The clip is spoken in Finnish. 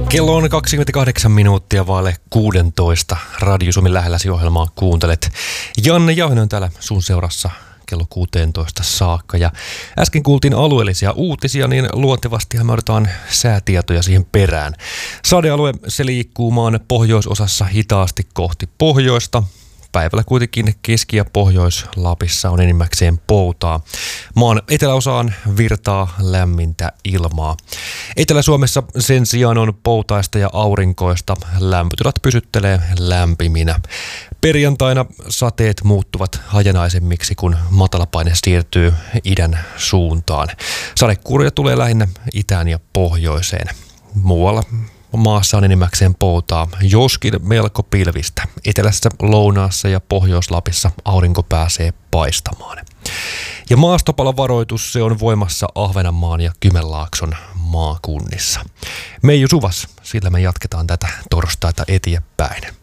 Kello on 28 minuuttia vaille 16. Radio Suomen lähelläsi -ohjelmaa kuuntelet. Janne Jauhinen on täällä sun seurassa kello 16 saakka. Ja äsken kuultiin alueellisia uutisia, niin luontevastihan me odotetaan säätietoja siihen perään. Sadealue se liikkuu maan pohjoisosassa hitaasti kohti pohjoista. Päivällä kuitenkin Keski- ja Pohjois-Lapissa on enimmäkseen poutaa. Maan eteläosaan virtaa lämmintä ilmaa. Etelä-Suomessa sen sijaan on poutaista ja aurinkoista. Lämpötilat pysyttelee lämpiminä. Perjantaina sateet muuttuvat hajanaisemmiksi, kun matalapaine siirtyy idän suuntaan. Sadekuuroja tulee lähinnä itään ja pohjoiseen. Muualla maassa on enimmäkseen poutaa, joskin melko pilvistä. Etelässä, lounaassa ja Pohjois-Lapissa aurinko pääsee paistamaan. Ja maastopalovaroitus se on voimassa Ahvenanmaan ja Kymenlaakson maakunnissa. Meiju Suvas, sillä me jatketaan tätä torstaita eteenpäin.